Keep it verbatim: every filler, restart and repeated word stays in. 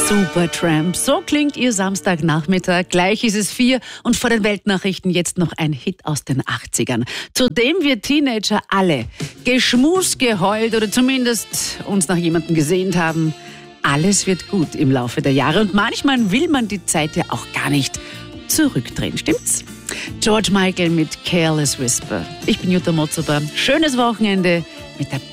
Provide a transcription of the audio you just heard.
Supertramp, so klingt Ihr Samstagnachmittag. Gleich ist es vier und vor den Weltnachrichten jetzt noch ein Hit aus den achtzigern. Zudem wir Teenager alle geschmust, geheult oder zumindest uns nach jemandem gesehnt haben. Alles wird gut im Laufe der Jahre und manchmal will man die Zeit ja auch gar nicht zurückdrehen, stimmt's? George Michael mit Careless Whisper. Ich bin Jutta Motzober. Schönes Wochenende mit der